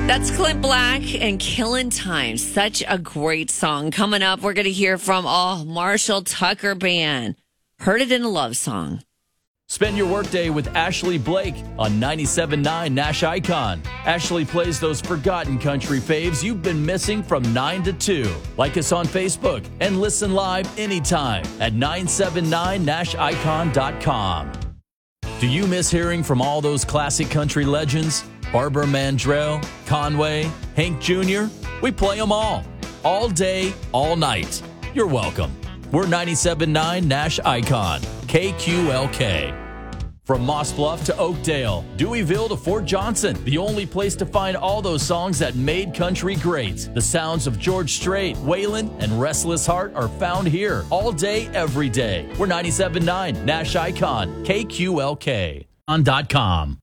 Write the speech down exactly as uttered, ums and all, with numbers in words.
That's Clint Black and Killin' Time. Such a great song. Coming up, we're going to hear from oh, Marshall Tucker Band. Heard it in a love song. Spend your workday with Ashley Blake on ninety-seven point nine Nash Icon. Ashley plays those forgotten country faves you've been missing from nine to two. Like us on Facebook and listen live anytime at nine seven nine nash icon dot com. Do you miss hearing from all those classic country legends? Barbara Mandrell, Conway, Hank Junior? We play them all. All day, all night. You're welcome. We're ninety-seven point nine Nash Icon, K Q L K. From Moss Bluff to Oakdale, Deweyville to Fort Johnson, the only place to find all those songs that made country great. The sounds of George Strait, Waylon, and Restless Heart are found here all day, every day. We're ninety-seven point nine Nash Icon, K Q L K. On dot com.